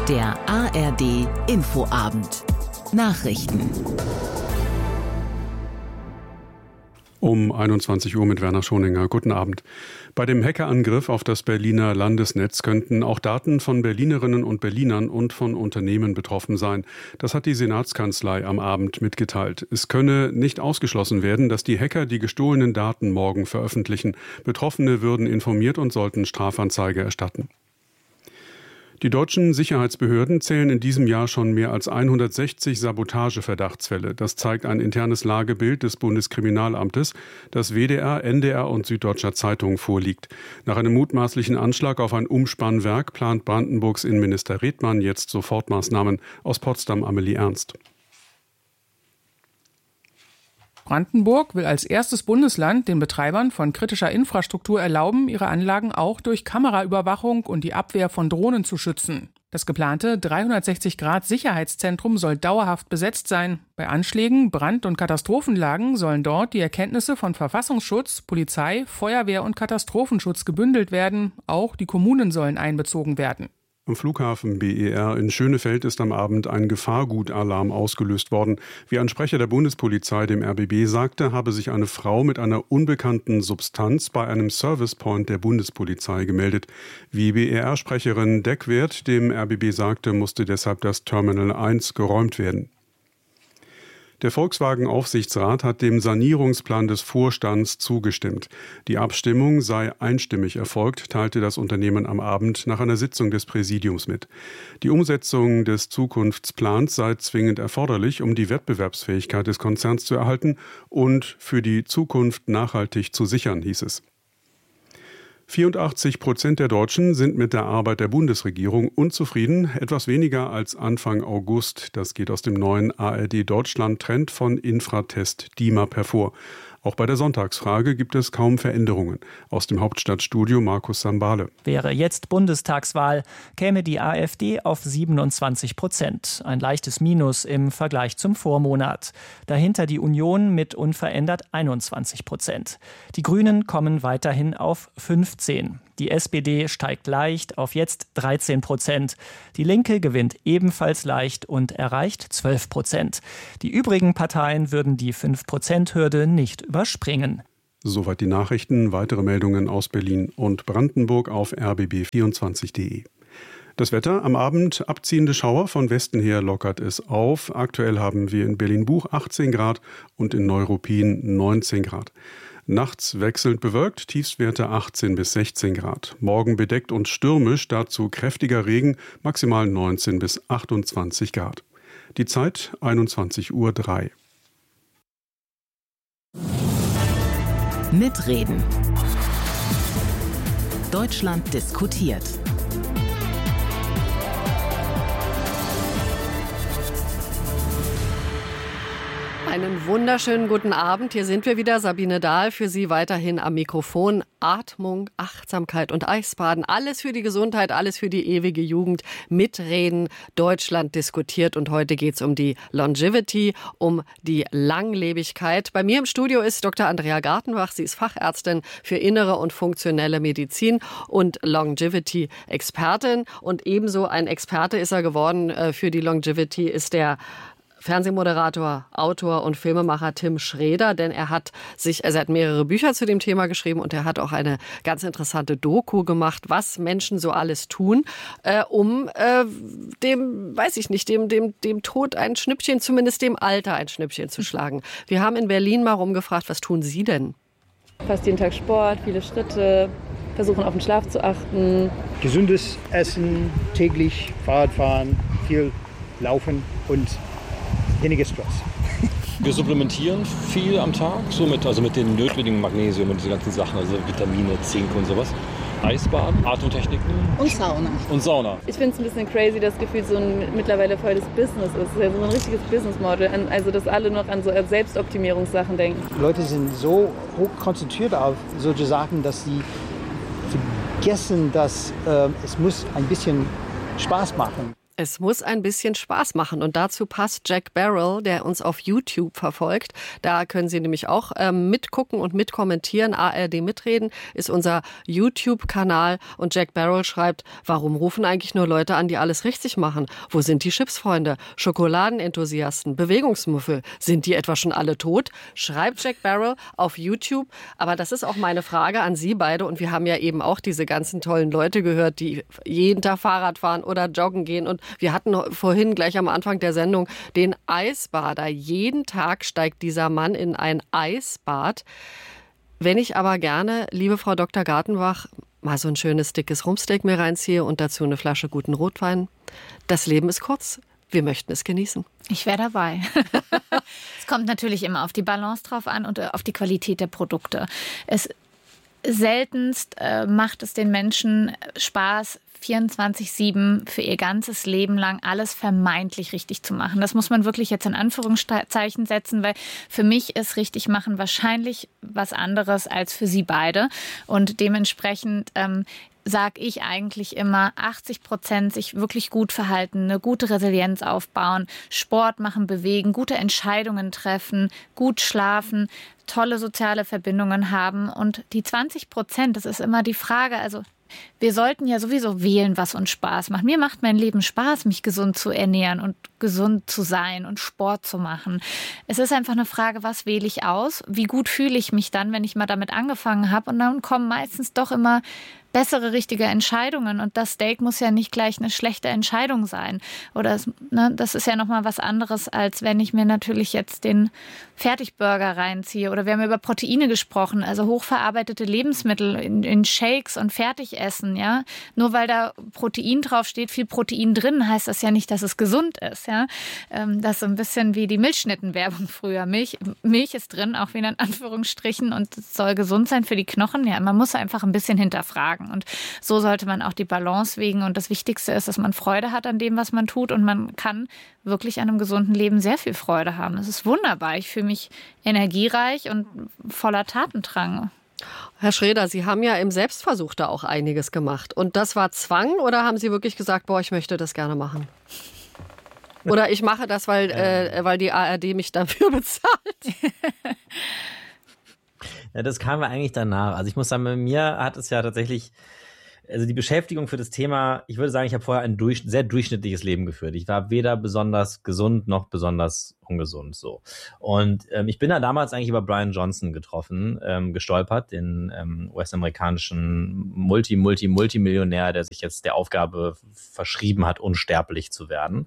Der ARD Infoabend. Nachrichten. Um 21 Uhr mit Werner Schoninger. Guten Abend. Bei dem Hackerangriff auf das Berliner Landesnetz könnten auch Daten von Berlinerinnen und Berlinern und von Unternehmen betroffen sein. Das hat die Senatskanzlei am Abend mitgeteilt. Es könne nicht ausgeschlossen werden, dass die Hacker die gestohlenen Daten morgen veröffentlichen. Betroffene würden informiert und sollten Strafanzeige erstatten. Die deutschen Sicherheitsbehörden zählen in diesem Jahr schon mehr als 160 Sabotageverdachtsfälle. Das zeigt ein internes Lagebild des Bundeskriminalamtes, das WDR, NDR und Süddeutscher Zeitung vorliegt. Nach einem mutmaßlichen Anschlag auf ein Umspannwerk plant Brandenburgs Innenminister Redmann jetzt Sofortmaßnahmen. Aus Potsdam Amelie Ernst. Brandenburg will als erstes Bundesland den Betreibern von kritischer Infrastruktur erlauben, ihre Anlagen auch durch Kameraüberwachung und die Abwehr von Drohnen zu schützen. Das geplante 360-Grad-Sicherheitszentrum soll dauerhaft besetzt sein. Bei Anschlägen, Brand- und Katastrophenlagen sollen dort die Erkenntnisse von Verfassungsschutz, Polizei, Feuerwehr und Katastrophenschutz gebündelt werden. Auch die Kommunen sollen einbezogen werden. Am Flughafen BER in Schönefeld ist am Abend ein Gefahrgutalarm ausgelöst worden. Wie ein Sprecher der Bundespolizei dem RBB sagte, habe sich eine Frau mit einer unbekannten Substanz bei einem Servicepoint der Bundespolizei gemeldet. Wie BER-Sprecherin Deckwert dem RBB sagte, musste deshalb das Terminal 1 geräumt werden. Der Volkswagen-Aufsichtsrat hat dem Sanierungsplan des Vorstands zugestimmt. Die Abstimmung sei einstimmig erfolgt, teilte das Unternehmen am Abend nach einer Sitzung des Präsidiums mit. Die Umsetzung des Zukunftsplans sei zwingend erforderlich, um die Wettbewerbsfähigkeit des Konzerns zu erhalten und für die Zukunft nachhaltig zu sichern, hieß es. 84% der Deutschen sind mit der Arbeit der Bundesregierung unzufrieden, etwas weniger als Anfang August. Das geht aus dem neuen ARD-Deutschland-Trend von Infratest DIMAP hervor. Auch bei der Sonntagsfrage gibt es kaum Veränderungen. Aus dem Hauptstadtstudio Markus Sambale. Wäre jetzt Bundestagswahl, käme die AfD auf 27%. Ein leichtes Minus im Vergleich zum Vormonat. Dahinter die Union mit unverändert 21%. Die Grünen kommen weiterhin auf 15%. Die SPD steigt leicht auf jetzt 13%. Die Linke gewinnt ebenfalls leicht und erreicht 12%. Die übrigen Parteien würden die 5%-Hürde nicht überspringen. Soweit die Nachrichten. Weitere Meldungen aus Berlin und Brandenburg auf rbb24.de. Das Wetter: am Abend abziehende Schauer, von Westen her lockert es auf. Aktuell haben wir in Berlin-Buch 18 Grad und in Neuruppin 19 Grad. Nachts wechselnd bewölkt, Tiefstwerte 18 bis 16 Grad. Morgen bedeckt und stürmisch, dazu kräftiger Regen, maximal 19 bis 28 Grad. Die Zeit 21:03 Uhr. Mitreden. Deutschland diskutiert. Einen wunderschönen guten Abend. Hier sind wir wieder. Sabine Dahl für Sie weiterhin am Mikrofon. Atmung, Achtsamkeit und Eisbaden. Alles für die Gesundheit, alles für die ewige Jugend. Mitreden. Deutschland diskutiert. Und heute geht es um die Longevity, um die Langlebigkeit. Bei mir im Studio ist Dr. Andrea Gartenbach. Sie ist Fachärztin für innere und funktionelle Medizin und Longevity-Expertin. Und ebenso ein Experte ist er geworden für die Longevity, ist der Fernsehmoderator, Autor und Filmemacher Tim Schräder, denn er hat mehrere Bücher zu dem Thema geschrieben und er hat auch eine ganz interessante Doku gemacht, was Menschen so alles tun, um dem Tod ein Schnippchen, zumindest dem Alter ein Schnippchen zu schlagen. Wir haben in Berlin mal rumgefragt, was tun Sie denn? Fast jeden Tag Sport, viele Schritte, versuchen auf den Schlaf zu achten. Gesundes Essen, täglich Fahrradfahren, viel Laufen und weniger Stress. Wir supplementieren viel am Tag, mit dem notwendigen Magnesium und diese ganzen Sachen, also Vitamine, Zink und sowas. Eisbaden, Atemtechniken. Und Sauna. Ich finde es ein bisschen crazy, dass gefühlt so ein mittlerweile volles Business ist. Es ist ja so ein richtiges Businessmodel, also dass alle noch an so Selbstoptimierungssachen denken. Leute sind so hoch konzentriert auf solche Sachen, dass sie vergessen, dass es muss ein bisschen Spaß machen. Es muss ein bisschen Spaß machen und dazu passt Jack Barrel, der uns auf YouTube verfolgt. Da können Sie nämlich auch mitgucken und mitkommentieren. ARD mitreden ist unser YouTube-Kanal und Jack Barrel schreibt, warum rufen eigentlich nur Leute an, die alles richtig machen? Wo sind die Chipsfreunde, Schokoladenenthusiasten, Bewegungsmuffel? Sind die etwa schon alle tot? Schreibt Jack Barrel auf YouTube. Aber das ist auch meine Frage an Sie beide und wir haben ja eben auch diese ganzen tollen Leute gehört, die jeden Tag Fahrrad fahren oder joggen gehen und wir hatten vorhin gleich am Anfang der Sendung den Eisbader. Jeden Tag steigt dieser Mann in ein Eisbad. Wenn ich aber gerne, liebe Frau Dr. Gartenbach, mal so ein schönes dickes Rumpsteak mir reinziehe und dazu eine Flasche guten Rotwein. Das Leben ist kurz. Wir möchten es genießen. Ich wäre dabei. Es kommt natürlich immer auf die Balance drauf an und auf die Qualität der Produkte. Seltenst macht es den Menschen Spaß, 24/7 für ihr ganzes Leben lang alles vermeintlich richtig zu machen. Das muss man wirklich jetzt in Anführungszeichen setzen, weil für mich ist richtig machen wahrscheinlich was anderes als für Sie beide. Und dementsprechend sage ich eigentlich immer 80% sich wirklich gut verhalten, eine gute Resilienz aufbauen, Sport machen, bewegen, gute Entscheidungen treffen, gut schlafen, tolle soziale Verbindungen haben. Und die 20%, das ist immer die Frage, also wir sollten ja sowieso wählen, was uns Spaß macht. Mir macht mein Leben Spaß, mich gesund zu ernähren und gesund zu sein und Sport zu machen. Es ist einfach eine Frage, was wähle ich aus? Wie gut fühle ich mich dann, wenn ich mal damit angefangen habe? Und dann kommen meistens doch immer bessere, richtige Entscheidungen. Und das Steak muss ja nicht gleich eine schlechte Entscheidung sein. Oder das ist ja nochmal was anderes, als wenn ich mir natürlich jetzt den Fertigburger reinziehe. Oder wir haben über Proteine gesprochen, also hochverarbeitete Lebensmittel in Shakes und Fertigessen. Ja? Nur weil da Protein draufsteht, viel Protein drin, heißt das ja nicht, dass es gesund ist. Ja? Das ist so ein bisschen wie die Milchschnittenwerbung früher. Milch ist drin, auch wieder in Anführungsstrichen, und es soll gesund sein für die Knochen. Ja, man muss einfach ein bisschen hinterfragen. Und so sollte man auch die Balance wägen. Und das Wichtigste ist, dass man Freude hat an dem, was man tut. Und man kann wirklich an einem gesunden Leben sehr viel Freude haben. Es ist wunderbar. Ich fühle mich energiereich und voller Tatendrang. Herr Schreder, Sie haben ja im Selbstversuch da auch einiges gemacht. Und das war Zwang oder haben Sie wirklich gesagt, ich möchte das gerne machen? Oder ich mache das, weil die ARD mich dafür bezahlt? Ja, das kam ja eigentlich danach. Also ich muss sagen, bei mir hat es ja tatsächlich, also die Beschäftigung für das Thema, ich würde sagen, ich habe vorher ein sehr durchschnittliches Leben geführt. Ich war weder besonders gesund noch besonders ungesund so. Und ich bin da damals eigentlich über Brian Johnson gestolpert, den US-amerikanischen Multimillionär, der sich jetzt der Aufgabe verschrieben hat, unsterblich zu werden.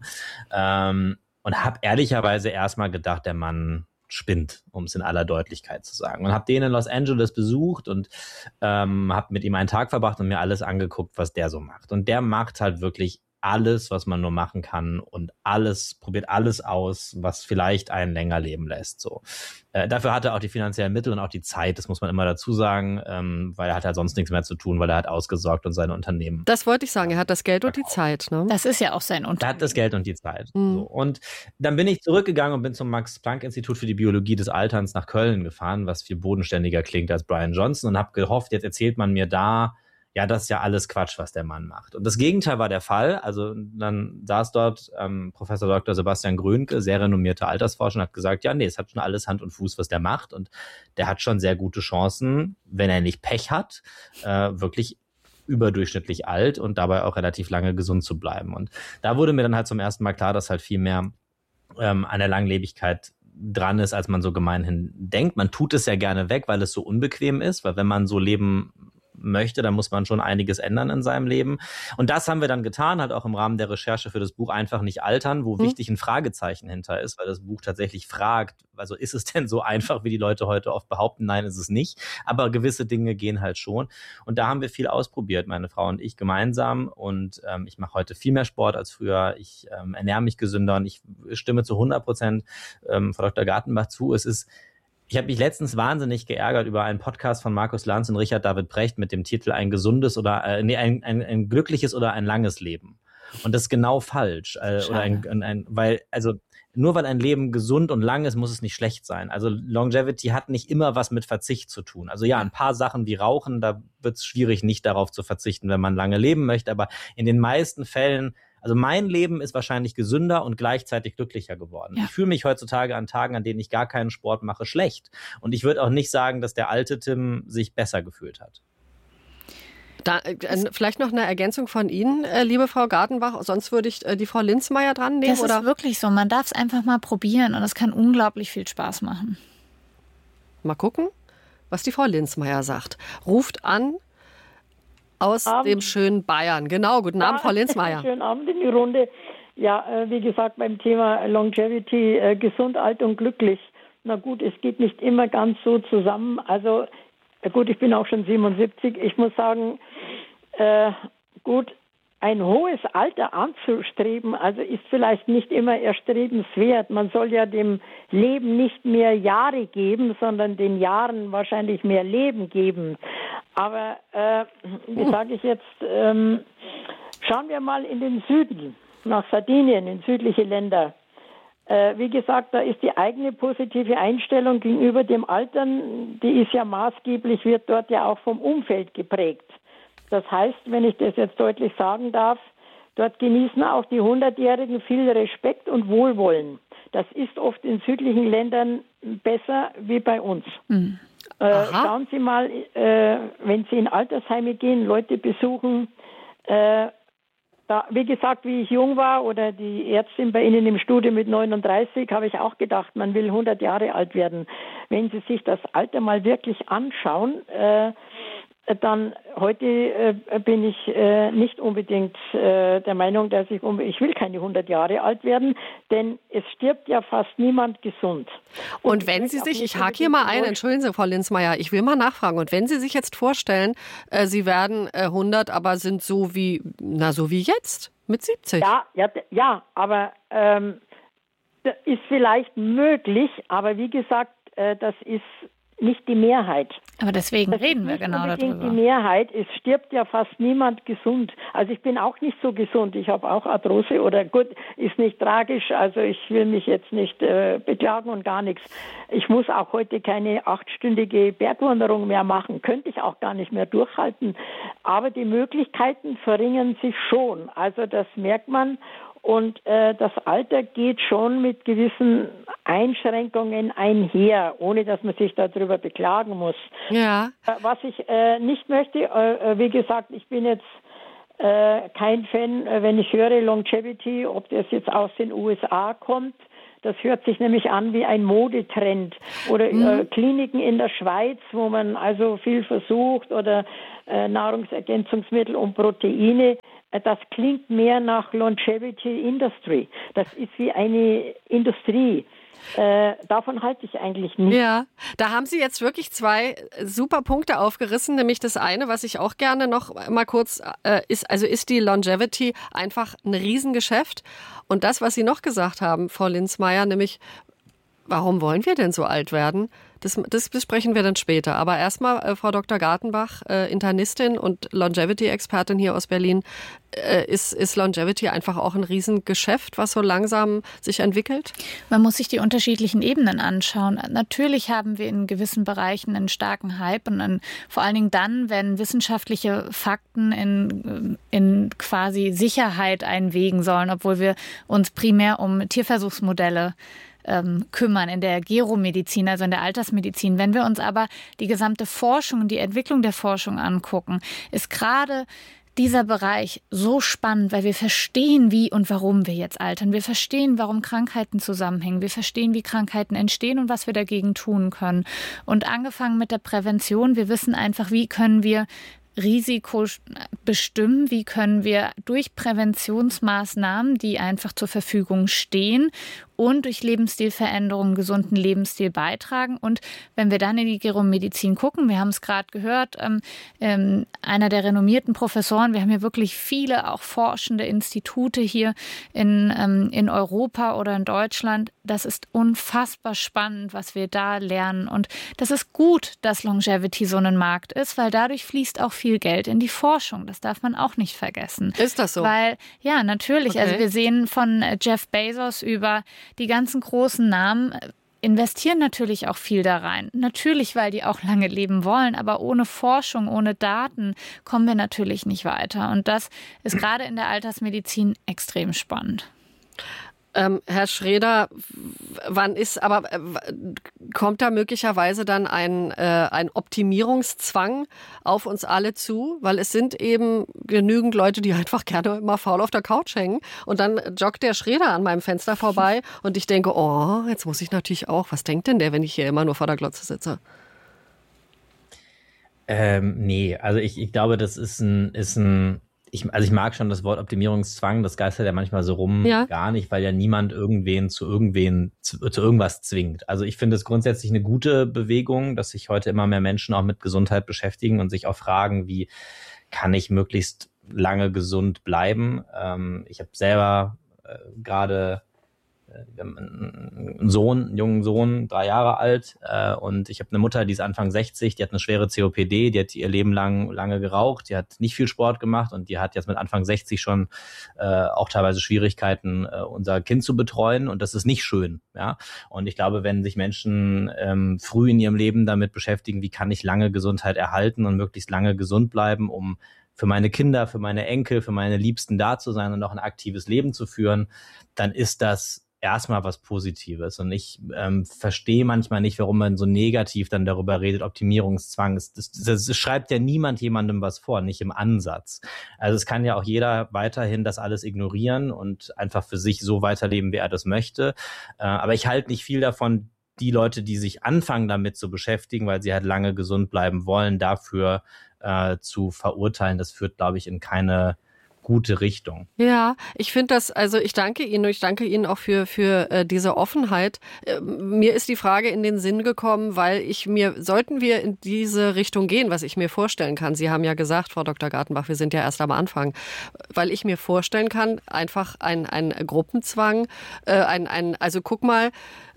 Und habe ehrlicherweise erstmal gedacht, der Mann spinnt, um es in aller Deutlichkeit zu sagen. Und habe den in Los Angeles besucht und habe mit ihm einen Tag verbracht und mir alles angeguckt, was der so macht. Und der macht halt wirklich alles, was man nur machen kann und probiert alles aus, was vielleicht einen länger leben lässt. So. Dafür hat er auch die finanziellen Mittel und auch die Zeit, das muss man immer dazu sagen, weil er hat halt sonst nichts mehr zu tun, weil er hat ausgesorgt und seine Unternehmen. Das wollte ich sagen, er hat das Geld und die Zeit. Ne? Das ist ja auch sein Unternehmen. Er hat das Geld und die Zeit. Mhm. So. Und dann bin ich zurückgegangen und bin zum Max-Planck-Institut für die Biologie des Alterns nach Köln gefahren, was viel bodenständiger klingt als Brian Johnson, und habe gehofft, jetzt erzählt man mir da, ja, das ist ja alles Quatsch, was der Mann macht. Und das Gegenteil war der Fall. Also dann saß dort Professor Dr. Sebastian Grönke, sehr renommierter Altersforscher, und hat gesagt, ja, nee, es hat schon alles Hand und Fuß, was der macht. Und der hat schon sehr gute Chancen, wenn er nicht Pech hat, wirklich überdurchschnittlich alt und dabei auch relativ lange gesund zu bleiben. Und da wurde mir dann halt zum ersten Mal klar, dass halt viel mehr an der Langlebigkeit dran ist, als man so gemeinhin denkt. Man tut es ja gerne weg, weil es so unbequem ist, weil wenn man so leben möchte, dann muss man schon einiges ändern in seinem Leben. Und das haben wir dann getan, halt auch im Rahmen der Recherche für das Buch Einfach nicht altern, wo wichtig ein Fragezeichen hinter ist, weil das Buch tatsächlich fragt, also ist es denn so einfach, wie die Leute heute oft behaupten? Nein, ist es nicht. Aber gewisse Dinge gehen halt schon. Und da haben wir viel ausprobiert, meine Frau und ich gemeinsam. Und ich mache heute viel mehr Sport als früher. Ich ernähre mich gesünder und ich stimme zu 100% Frau Dr. Gartenbach zu. Ich habe mich letztens wahnsinnig geärgert über einen Podcast von Markus Lanz und Richard David Precht mit dem Titel ein glückliches oder ein langes Leben. Und das ist genau falsch. Nur weil ein Leben gesund und lang ist, muss es nicht schlecht sein. Also Longevity hat nicht immer was mit Verzicht zu tun. Also ja, ein paar Sachen wie Rauchen, da wird es schwierig, nicht darauf zu verzichten, wenn man lange leben möchte. Aber in den meisten Fällen, Also mein Leben ist wahrscheinlich gesünder und gleichzeitig glücklicher geworden. Ja. Ich fühle mich heutzutage an Tagen, an denen ich gar keinen Sport mache, schlecht. Und ich würde auch nicht sagen, dass der alte Tim sich besser gefühlt hat. Da, vielleicht noch eine Ergänzung von Ihnen, liebe Frau Gartenbach. Sonst würde ich die Frau Linzmeier dran nehmen. Das ist wirklich so. Man darf es einfach mal probieren und es kann unglaublich viel Spaß machen. Mal gucken, was die Frau Linzmeier sagt. Ruft an aus dem schönen Bayern. Genau, guten Abend, Frau Linzmeier. Schönen Abend in die Runde. Ja, wie gesagt, beim Thema Longevity, gesund, alt und glücklich. Na gut, es geht nicht immer ganz so zusammen. Also gut, ich bin auch schon 77. Ich muss sagen, gut, ein hohes Alter anzustreben, also ist vielleicht nicht immer erstrebenswert. Man soll ja dem Leben nicht mehr Jahre geben, sondern den Jahren wahrscheinlich mehr Leben geben. Aber, wie sage ich jetzt, schauen wir mal in den Süden, nach Sardinien, in südliche Länder. Wie gesagt, da ist die eigene positive Einstellung gegenüber dem Altern, die ist ja maßgeblich, wird dort ja auch vom Umfeld geprägt. Das heißt, wenn ich das jetzt deutlich sagen darf, dort genießen auch die 100-Jährigen viel Respekt und Wohlwollen. Das ist oft in südlichen Ländern besser wie bei uns. Schauen Sie mal, wenn Sie in Altersheime gehen, Leute besuchen, da, wie gesagt, wie ich jung war oder die Ärztin bei Ihnen im Studio mit 39, habe ich auch gedacht, man will 100 Jahre alt werden. Wenn Sie sich das Alter mal wirklich anschauen, dann heute bin ich nicht unbedingt der Meinung, dass ich will keine 100 Jahre alt werden, denn es stirbt ja fast niemand gesund. Und wenn Sie sich, ich hake hier mal ein, entschuldigen Sie, Frau Linzmeier, ich will mal nachfragen, und wenn Sie sich jetzt vorstellen, Sie werden 100, aber sind so wie jetzt, mit 70. Ja, aber das ist vielleicht möglich, aber wie gesagt, das ist nicht die Mehrheit. Aber deswegen reden wir genau darüber. Die Mehrheit, es stirbt ja fast niemand gesund. Also ich bin auch nicht so gesund. Ich habe auch Arthrose oder gut, ist nicht tragisch. Also ich will mich jetzt nicht beklagen und gar nichts. Ich muss auch heute keine 8-stündige Bergwanderung mehr machen. Könnte ich auch gar nicht mehr durchhalten. Aber die Möglichkeiten verringern sich schon. Also das merkt man. Und das Alter geht schon mit gewissen Einschränkungen einher, ohne dass man sich darüber beklagen muss. Ja. Was ich nicht möchte, wie gesagt, ich bin jetzt kein Fan, wenn ich höre Longevity, ob das jetzt aus den USA kommt. Das hört sich nämlich an wie ein Modetrend. Oder Kliniken in der Schweiz, wo man also viel versucht, oder Nahrungsergänzungsmittel und Proteine. Das klingt mehr nach Longevity Industry. Das ist wie eine Industrie. Davon halte ich eigentlich nicht. Ja, da haben Sie jetzt wirklich 2 super Punkte aufgerissen, nämlich das eine, was ich auch gerne noch mal kurz ist die Longevity einfach ein Riesengeschäft. Und das, was Sie noch gesagt haben, Frau Linzmeier, nämlich, warum wollen wir denn so alt werden? Das besprechen wir dann später. Aber erstmal, Frau Dr. Gartenbach, Internistin und Longevity-Expertin hier aus Berlin, ist Longevity einfach auch ein Riesengeschäft, was so langsam sich entwickelt? Man muss sich die unterschiedlichen Ebenen anschauen. Natürlich haben wir in gewissen Bereichen einen starken Hype und vor allen Dingen dann, wenn wissenschaftliche Fakten in quasi Sicherheit einwegen sollen, obwohl wir uns primär um Tierversuchsmodelle kümmern in der Geromedizin, also in der Altersmedizin. Wenn wir uns aber die gesamte Forschung, die Entwicklung der Forschung angucken, ist gerade dieser Bereich so spannend, weil wir verstehen, wie und warum wir jetzt altern. Wir verstehen, warum Krankheiten zusammenhängen. Wir verstehen, wie Krankheiten entstehen und was wir dagegen tun können. Und angefangen mit der Prävention, wir wissen einfach, wie können wir Risiko bestimmen, wie können wir durch Präventionsmaßnahmen, die einfach zur Verfügung stehen und durch Lebensstilveränderungen, gesunden Lebensstil beitragen. Und wenn wir dann in die Geromedizin gucken, wir haben es gerade gehört, einer der renommierten Professoren, wir haben hier wirklich viele auch forschende Institute hier in Europa oder in Deutschland. Das ist unfassbar spannend, was wir da lernen. Und das ist gut, dass Longevity so ein Markt ist, weil dadurch fließt auch viel Geld in die Forschung. Das darf man auch nicht vergessen. Ist das so? Weil, ja, natürlich. Okay. Also wir sehen von Jeff Bezos über die ganzen großen Namen, investieren natürlich auch viel da rein. Natürlich, weil die auch lange leben wollen, aber ohne Forschung, ohne Daten kommen wir natürlich nicht weiter. Und das ist gerade in der Altersmedizin extrem spannend. Herr Schreder, kommt da möglicherweise dann ein Optimierungszwang auf uns alle zu? Weil es sind eben genügend Leute, die einfach gerne mal faul auf der Couch hängen. Und dann joggt der Schreder an meinem Fenster vorbei und ich denke, oh, jetzt muss ich natürlich auch. Was denkt denn der, wenn ich hier immer nur vor der Glotze sitze? Nee, also ich glaube, das ist ich mag schon das Wort Optimierungszwang, das geistert ja manchmal so rum, gar nicht, weil ja niemand irgendwen zu irgendwas zwingt. Also ich finde es grundsätzlich eine gute Bewegung, dass sich heute immer mehr Menschen auch mit Gesundheit beschäftigen und sich auch fragen, wie kann ich möglichst lange gesund bleiben. Ich habe selber gerade einen jungen Sohn, 3 Jahre alt, und ich habe eine Mutter, die ist Anfang 60, die hat eine schwere COPD, die hat ihr Leben lange geraucht, die hat nicht viel Sport gemacht und die hat jetzt mit Anfang 60 schon auch teilweise Schwierigkeiten, unser Kind zu betreuen, und das ist nicht schön. Ja? Und ich glaube, wenn sich Menschen früh in ihrem Leben damit beschäftigen, wie kann ich lange Gesundheit erhalten und möglichst lange gesund bleiben, um für meine Kinder, für meine Enkel, für meine Liebsten da zu sein und auch ein aktives Leben zu führen, dann ist das erstmal was Positives. Und ich verstehe manchmal nicht, warum man so negativ dann darüber redet, Optimierungszwang. Das schreibt ja niemand jemandem was vor, nicht im Ansatz. Also es kann ja auch jeder weiterhin das alles ignorieren und einfach für sich so weiterleben, wie er das möchte. Aber ich halte nicht viel davon, die Leute, die sich anfangen damit zu beschäftigen, weil sie halt lange gesund bleiben wollen, dafür zu verurteilen. Das führt, glaube ich, in keine gute Richtung. Ja, ich finde das, also ich danke Ihnen und ich danke Ihnen auch für diese Offenheit. Mir ist die Frage in den Sinn gekommen, weil sollten wir in diese Richtung gehen, was ich mir vorstellen kann. Sie haben ja gesagt, Frau Dr. Gartenbach, wir sind ja erst am Anfang, weil ich mir vorstellen kann, einfach ein Gruppenzwang, also guck mal,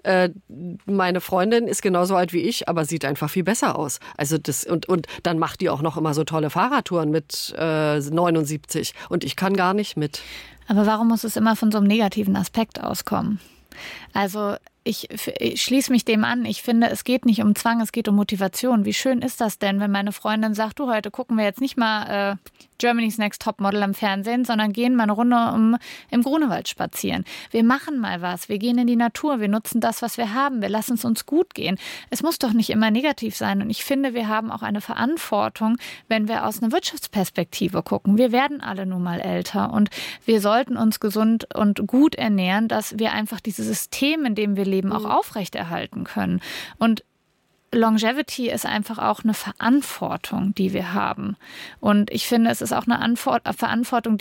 meine Freundin ist genauso alt wie ich, aber sieht einfach viel besser aus. Also und dann macht die auch noch immer so tolle Fahrradtouren mit 79 und ich kann gar nicht mit. Aber warum muss es immer von so einem negativen Aspekt auskommen? Also ich schließe mich dem an. Ich finde, es geht nicht um Zwang, es geht um Motivation. Wie schön ist das denn, wenn meine Freundin sagt, du, heute gucken wir jetzt nicht mal Germany's Next Topmodel am Fernsehen, sondern gehen mal eine Runde im Grunewald spazieren. Wir machen mal was, wir gehen in die Natur, wir nutzen das, was wir haben, wir lassen es uns gut gehen. Es muss doch nicht immer negativ sein. Und ich finde, wir haben auch eine Verantwortung, wenn wir aus einer Wirtschaftsperspektive gucken. Wir werden alle nun mal älter und wir sollten uns gesund und gut ernähren, dass wir einfach dieses System, in dem wir leben, auch aufrechterhalten können. Und Longevity ist einfach auch eine Verantwortung, die wir haben. Und ich finde, es ist auch eine Verantwortung,